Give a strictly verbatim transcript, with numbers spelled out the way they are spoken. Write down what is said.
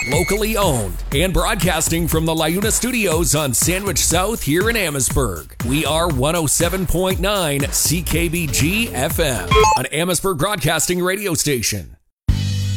Locally owned and broadcasting from the LiUNA Studios on Sandwich South here in Amherstburg. We are one oh seven point nine C K B G F M, an Amherstburg broadcasting radio station.